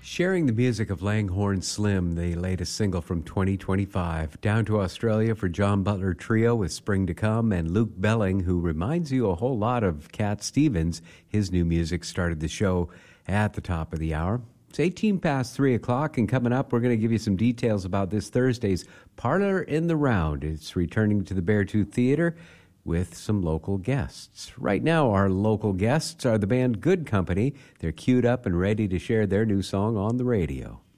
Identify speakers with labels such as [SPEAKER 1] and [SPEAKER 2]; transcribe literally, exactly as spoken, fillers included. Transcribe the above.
[SPEAKER 1] Sharing the music of Langhorne Slim, the latest single from twenty twenty-five. Down to Australia for John Butler Trio with Spring to Come, and Luke Belling, who reminds you a whole lot of Cat Stevens. His new music started the show at the top of the hour. It's eighteen past three o'clock, and coming up, we're going to give you some details about this Thursday's Parlor in the Round. It's returning to the Beartooth Theater with some local guests. Right now, our local guests are the band Good Company. They're queued up and ready to share their new song on the radio.